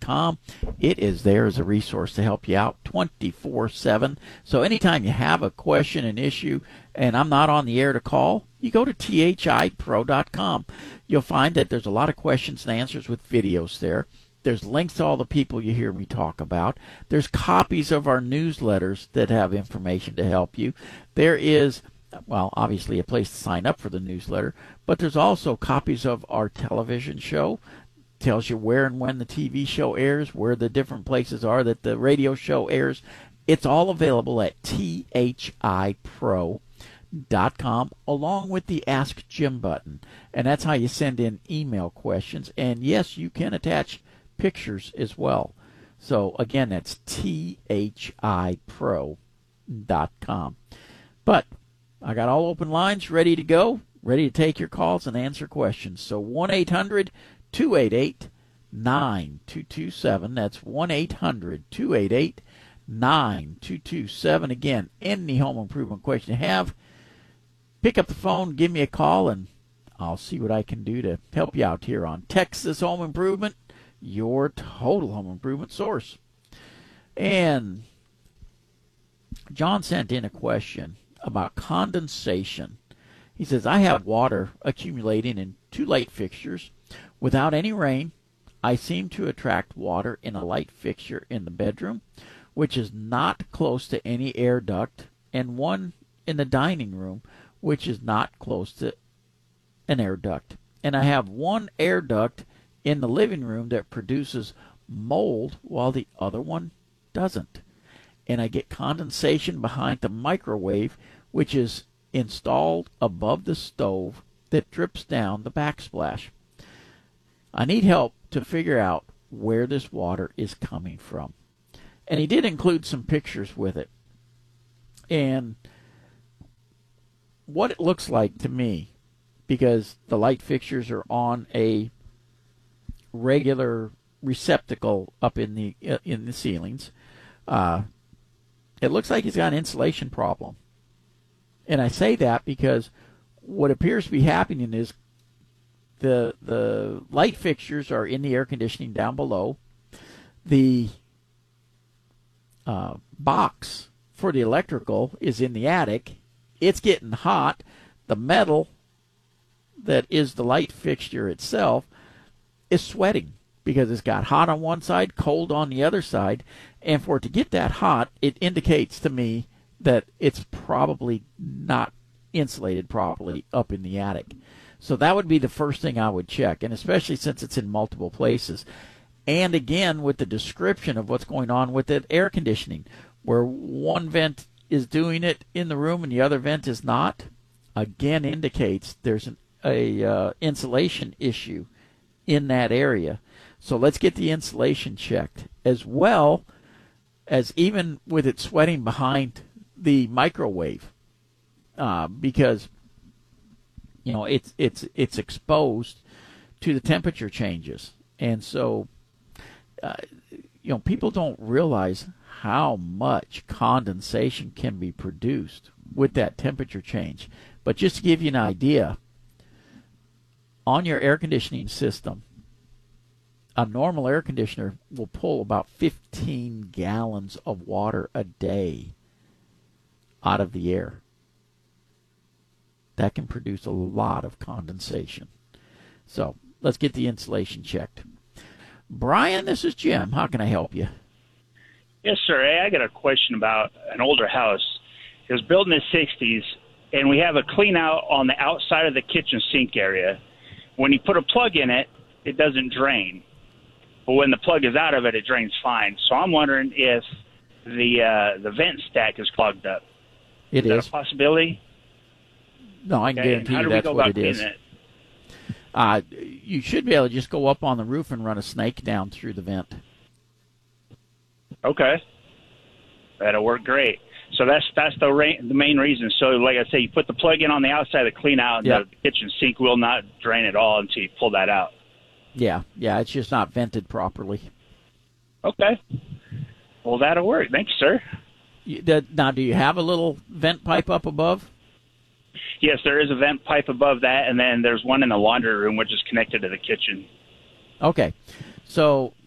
HomeImprovement.com. It is there as a resource to help you out 24/7. So anytime you have a question, an issue, and I'm not on the air to call, you go to thipro.com. You'll find that there's a lot of questions and answers with videos there. There's links to all the people you hear me talk about. There's copies of our newsletters that have information to help you. There is, well, obviously a place to sign up for the newsletter, but there's also copies of our television show. Tells you where and when the TV show airs, where the different places are that the radio show airs. It's all available at thipro.com, along with the Ask Jim button. And that's how you send in email questions. And yes, you can attach pictures as well. So again, that's thipro.com. But I got all open lines ready to go, ready to take your calls and answer questions. So 1-800-288-9227. That's 1-800-288-9227. Again, any home improvement question you have, pick up the phone, give me a call, and I'll see what I can do to help you out here on Texas Home Improvement, your total home improvement source. And John sent in a question about condensation. He says, I have water accumulating in 2 light fixtures. Without any rain, I seem to attract water in a light fixture in the bedroom, which is not close to any air duct, and one in the dining room, which is not close to an air duct. And I have one air duct in the living room that produces mold while the other one doesn't. And I get condensation behind the microwave, which is installed above the stove, that drips down the backsplash. I need help to figure out where this water is coming from. And he did include some pictures with it. And what it looks like to me, because the light fixtures are on a regular receptacle up in the ceilings, it looks like he's got an insulation problem. And I say that because what appears to be happening is the light fixtures are in the air conditioning down below. The box for the electrical is in the attic. It's getting hot. The metal that is the light fixture itself is sweating because it's got hot on one side, cold on the other side. And for it to get that hot, it indicates to me that it's probably not insulated properly up in the attic. So that would be the first thing I would check, and especially since it's in multiple places. And again, with the description of what's going on with the air conditioning, where one vent is doing it in the room and the other vent is not, again indicates there's a insulation issue in that area. So let's get the insulation checked, as well as even with it sweating behind the microwave, because it's exposed to the temperature changes. And so people don't realize how much condensation can be produced with that temperature change. But just to give you an idea, on your air conditioning system, a normal air conditioner will pull about 15 gallons of water a day out of the air. That can produce a lot of condensation. So let's get the insulation checked. Brian, this is Jim. How can I help you? Yes, sir. Hey, I got a question about an older house. It was built in the 60s, and we have a clean out on the outside of the kitchen sink area. When you put a plug in it, it doesn't drain. But when the plug is out of it, it drains fine. So I'm wondering if the vent stack is clogged up. Is that a possibility? No, I can guarantee you that's what it is. You should be able to just go up on the roof and run a snake down through the vent. Okay. That'll work great. So that's the main reason. So like I say, you put the plug in on the outside of the clean out, and the kitchen sink will not drain at all until you pull that out. Yeah, it's just not vented properly. Okay. Well, that'll work. Thanks, sir. Now, do you have a little vent pipe up above? Yes, there is a vent pipe above that, and then there's one in the laundry room, which is connected to the kitchen. Okay. So